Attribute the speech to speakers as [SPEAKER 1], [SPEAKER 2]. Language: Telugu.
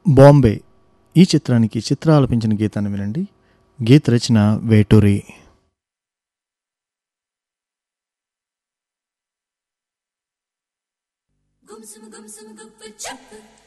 [SPEAKER 1] బాంబే ఈ చిత్రానికి చిత్ర ఆలపించిన గీతాన్ని వినండి. గీత రచన Veturi.
[SPEAKER 2] Gum sum gum sum gum for chuck.